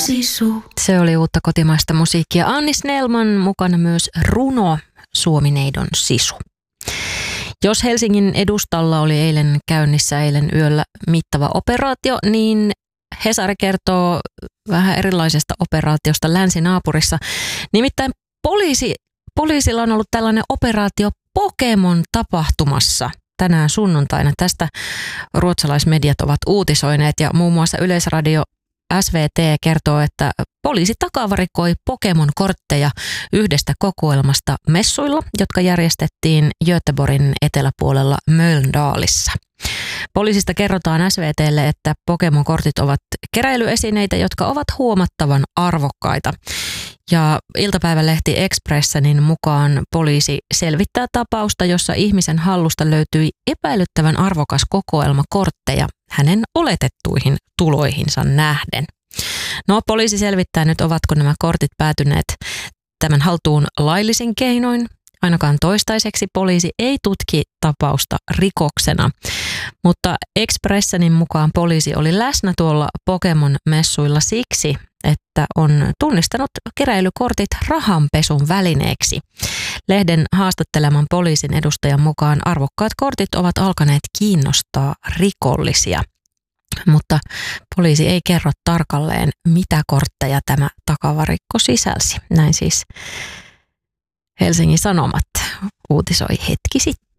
Sisu. Se oli uutta kotimaista musiikkia. Anni Snellman mukana myös runo Suomineidon Sisu. Jos Helsingin edustalla oli eilen yöllä mittava operaatio, niin Hesari kertoo vähän erilaisesta operaatiosta länsinaapurissa. Nimittäin poliisilla on ollut tällainen operaatio Pokemon-tapahtumassa tänään sunnuntaina. Tästä ruotsalaismediat ovat uutisoineet ja muun muassa Yleisradio SVT kertoo, että poliisi takavarikoi Pokemon-kortteja yhdestä kokoelmasta messuilla, jotka järjestettiin Göteborgin eteläpuolella Mölndalissa. Poliisista kerrotaan SVT:lle, että Pokemon-kortit ovat keräilyesineitä, jotka ovat huomattavan arvokkaita. Ja iltapäivälehti Expressenin mukaan poliisi selvittää tapausta, jossa ihmisen hallusta löytyi epäilyttävän arvokas kokoelma kortteja hänen oletettuihin tuloihinsa nähden. No, poliisi selvittää nyt, ovatko nämä kortit päätyneet tämän haltuun laillisin keinoin. Ainakaan toistaiseksi poliisi ei tutki tapausta rikoksena, mutta Expressenin mukaan poliisi oli läsnä tuolla Pokemon-messuilla siksi, että on tunnistanut keräilykortit rahanpesun välineeksi. Lehden haastatteleman poliisin edustajan mukaan arvokkaat kortit ovat alkaneet kiinnostaa rikollisia, mutta poliisi ei kerro tarkalleen, mitä kortteja tämä takavarikko sisälsi. Näin siis Helsingin Sanomat uutisoi hetki sitten.